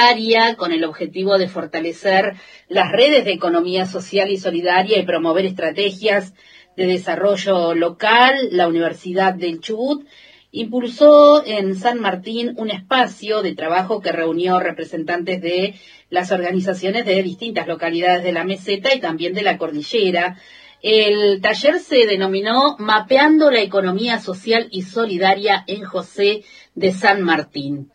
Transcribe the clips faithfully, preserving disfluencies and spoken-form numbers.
solidaria con el objetivo de fortalecer las redes de economía social y solidaria y promover estrategias de desarrollo local. La Universidad del Chubut impulsó en San Martín un espacio de trabajo que reunió representantes de las organizaciones de distintas localidades de la meseta y también de la cordillera. El taller se denominó Mapeando la Economía Social y Solidaria en José de San Martín.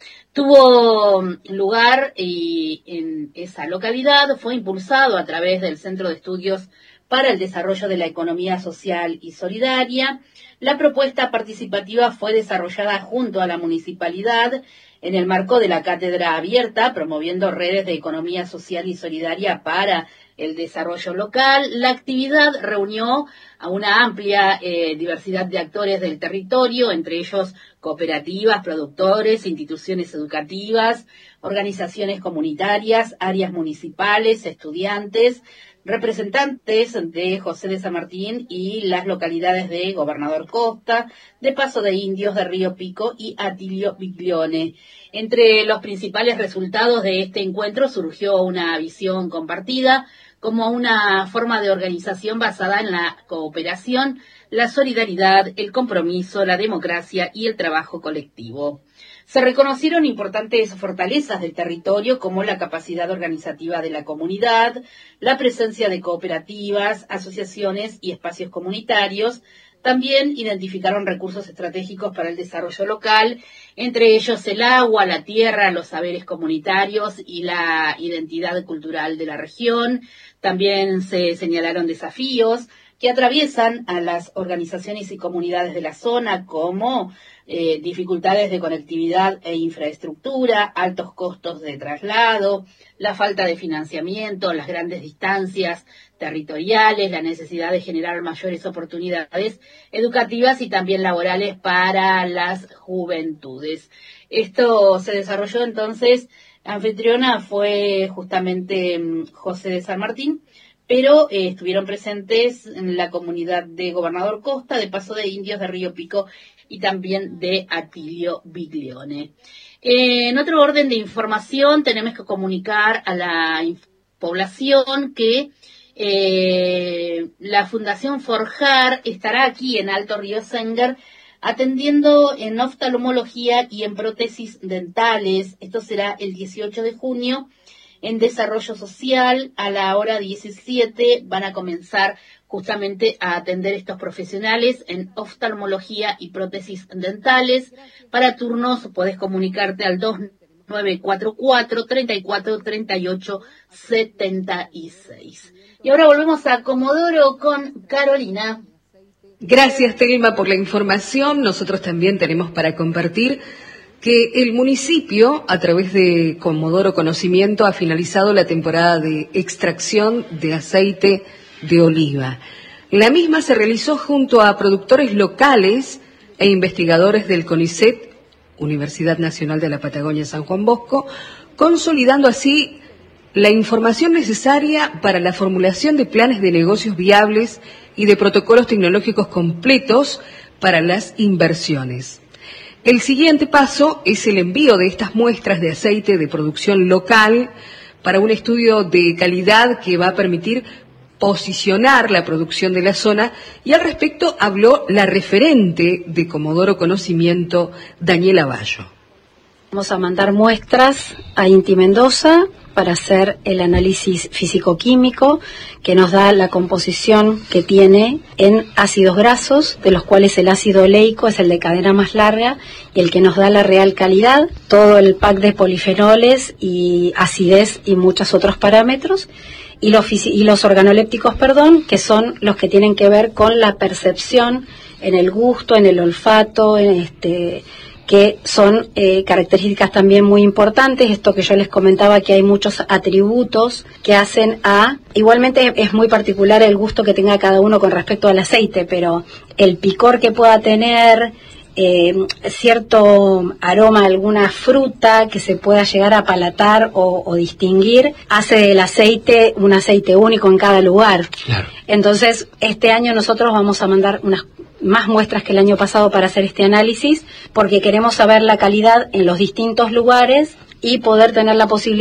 Tuvo lugar y en esa localidad, fue impulsado a través del Centro de Estudios para el Desarrollo de la Economía Social y Solidaria. La propuesta participativa fue desarrollada junto a la municipalidad en el marco de la Cátedra Abierta, promoviendo redes de economía social y solidaria para el desarrollo local. La actividad reunió a una amplia eh, diversidad de actores del territorio, entre ellos cooperativas, productores, instituciones educativas, organizaciones comunitarias, áreas municipales, estudiantes, representantes de José de San Martín y las localidades de Gobernador Costa, de Paso de Indios, de Río Pico y Atilio Biglione. Entre los principales resultados de este encuentro surgió una visión compartida como una forma de organización basada en la cooperación, la solidaridad, el compromiso, la democracia y el trabajo colectivo. Se reconocieron importantes fortalezas del territorio como la capacidad organizativa de la comunidad, la presencia de cooperativas, asociaciones y espacios comunitarios. También identificaron recursos estratégicos para el desarrollo local, entre ellos el agua, la tierra, los saberes comunitarios y la identidad cultural de la región. También se señalaron desafíos que atraviesan a las organizaciones y comunidades de la zona, como eh, dificultades de conectividad e infraestructura, altos costos de traslado, la falta de financiamiento, las grandes distancias territoriales, la necesidad de generar mayores oportunidades educativas y también laborales para las juventudes. Esto se desarrolló entonces, anfitriona fue justamente José de San Martín, pero eh, estuvieron presentes en la comunidad de Gobernador Costa, de Paso de Indios, de Río Pico y también de Atilio Biglione. Eh, en otro orden de información, tenemos que comunicar a la población que eh, la Fundación Forjar estará aquí en Alto Río Sénger atendiendo en oftalmología y en prótesis dentales. Esto será el dieciocho de junio. En desarrollo social, a la hora diecisiete, van a comenzar justamente a atender estos profesionales en oftalmología y prótesis dentales. Para turnos podés comunicarte al dos nueve cuatro cuatro, treinta y cuatro, treinta y ocho, setenta y seis. Y ahora volvemos a Comodoro con Carolina. Gracias, Telma, por la información. Nosotros también tenemos para compartir que el municipio, a través de Comodoro Conocimiento, ha finalizado la temporada de extracción de aceite de oliva. La misma se realizó junto a productores locales e investigadores del CONICET, Universidad Nacional de la Patagonia San Juan Bosco, consolidando así la información necesaria para la formulación de planes de negocios viables y de protocolos tecnológicos completos para las inversiones. El siguiente paso es el envío de estas muestras de aceite de producción local para un estudio de calidad que va a permitir posicionar la producción de la zona, y al respecto habló la referente de Comodoro Conocimiento, Daniela Bayo. Vamos a mandar muestras a INTI Mendoza para hacer el análisis físico-químico que nos da la composición que tiene en ácidos grasos, de los cuales el ácido oleico es el de cadena más larga y el que nos da la real calidad, todo el pack de polifenoles y acidez y muchos otros parámetros, y los, y los organolépticos, perdón, que son los que tienen que ver con la percepción en el gusto, en el olfato, en este... que son eh, características también muy importantes, esto que yo les comentaba, que hay muchos atributos que hacen a, igualmente es muy particular el gusto que tenga cada uno con respecto al aceite, pero el picor que pueda tener, eh, cierto aroma, alguna fruta que se pueda llegar a palatar o, o distinguir, hace del aceite un aceite único en cada lugar. Claro. Entonces, este año nosotros vamos a mandar unas más muestras que el año pasado para hacer este análisis, porque queremos saber la calidad en los distintos lugares y poder tener la posibilidad